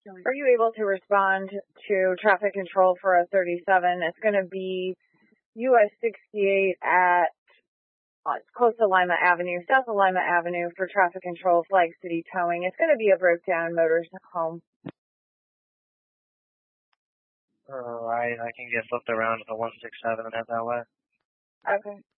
Are you able to respond to traffic control for a 37? It's going to be US 68 at it's close to Lima Avenue, south of Lima Avenue for traffic control, Flag City Towing. It's going to be a broke down motorhome. Alright, I can get flipped around to the 167 and head that way. Okay.